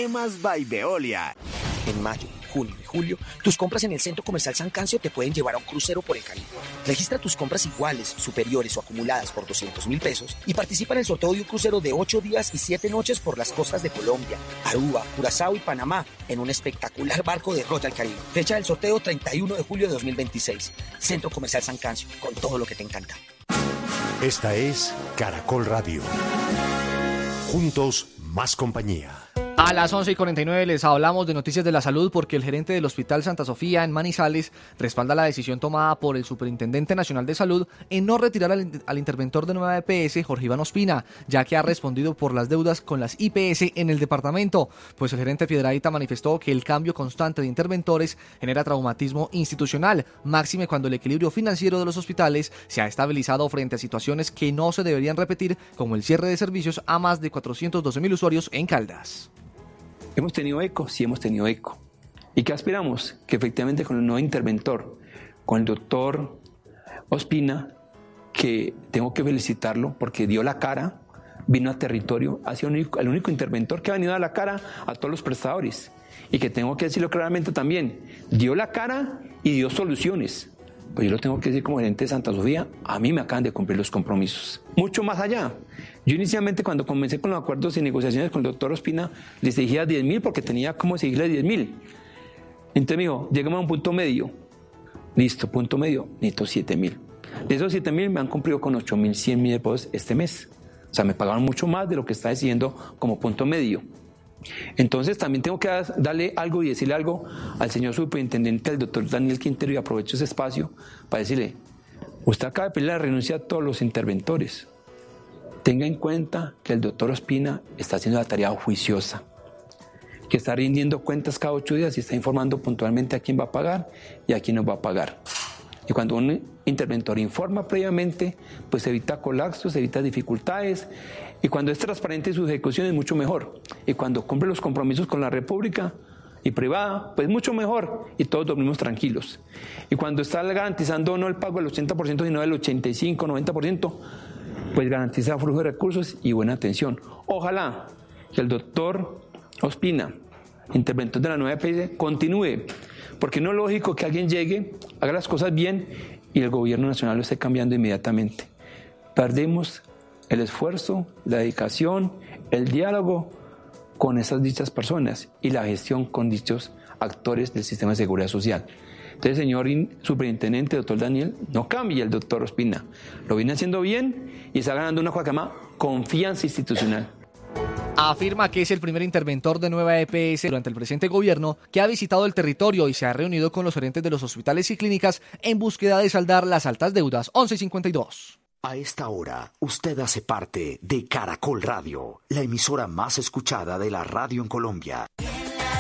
Cinemas by Veolia. En mayo, junio y julio, tus compras en el Centro Comercial San Cancio te pueden llevar a un crucero por el Caribe. Registra tus compras iguales, superiores o acumuladas por 200.000 pesos y participa en el sorteo de un crucero de 8 días y 7 noches por las costas de Colombia, Aruba, Curazao y Panamá en un espectacular barco de Royal Caribe. Fecha del sorteo 31 de julio de 2026. Centro Comercial San Cancio, con todo lo que te encanta. Esta es Caracol Radio. Juntos, más compañía. A las 11:49 les hablamos de noticias de la salud porque el gerente del Hospital Santa Sofía en Manizales respalda la decisión tomada por el Superintendente Nacional de Salud en no retirar al interventor de nueva EPS, Jorge Iván Ospina, ya que ha respondido por las deudas con las IPS en el departamento. Pues el gerente Piedrahíta manifestó que el cambio constante de interventores genera traumatismo institucional, máxime cuando el equilibrio financiero de los hospitales se ha estabilizado frente a situaciones que no se deberían repetir, como el cierre de servicios a más de 412.000 usuarios en Caldas. ¿Hemos tenido eco? Sí, hemos tenido eco. ¿Y qué aspiramos? Que efectivamente con el nuevo interventor, con el doctor Ospina, que tengo que felicitarlo porque dio la cara, vino a territorio, ha sido el único interventor que ha venido a dar la cara a todos los prestadores. Y que tengo que decirlo claramente también, dio la cara y dio soluciones. Pues yo lo tengo que decir como gerente de Santa Sofía, a mí me acaban de cumplir los compromisos. Mucho más allá. Yo inicialmente cuando comencé con los acuerdos y negociaciones con el doctor Ospina, les exigía 10.000 porque tenía como exigirle 10.000. Entonces me dijo, llegamos a un punto medio. Listo, punto medio, necesito 7.000. De esos 7.000 me han cumplido con 8.100.000 pesos este mes. O sea, me pagaron mucho más de lo que está decidiendo como punto medio. Entonces también tengo que darle algo y decirle algo al señor superintendente, al doctor Daniel Quintero, y aprovecho ese espacio para decirle, usted acaba de pedir la renuncia a todos los interventores. Tenga en cuenta que el doctor Ospina está haciendo la tarea juiciosa, que está rindiendo cuentas cada 8 días y está informando puntualmente a quién va a pagar y a quién no va a pagar. Y cuando un interventor informa previamente, pues evita colapsos, evita dificultades. Y cuando es transparente su ejecución es mucho mejor. Y cuando cumple los compromisos con la República y privada, pues mucho mejor. Y todos dormimos tranquilos. Y cuando está garantizando no el pago del 80%, sino del 85%, 90%, pues garantiza flujo de recursos y buena atención. Ojalá que el doctor Ospina, interventor de la nueva EPS, continúe. Porque no es lógico que alguien llegue, haga las cosas bien y el gobierno nacional lo esté cambiando inmediatamente. Perdemos el esfuerzo, la dedicación, el diálogo con esas dichas personas y la gestión con dichos actores del sistema de seguridad social. Entonces, señor superintendente, doctor Daniel, no cambie el doctor Ospina. Lo viene haciendo bien y está ganando una cosa que se llama confianza institucional. Afirma que es el primer interventor de nueva EPS durante el presente gobierno que ha visitado el territorio y se ha reunido con los gerentes de los hospitales y clínicas en búsqueda de saldar las altas deudas. 11:52. A esta hora, usted hace parte de Caracol Radio, la emisora más escuchada de la radio en Colombia.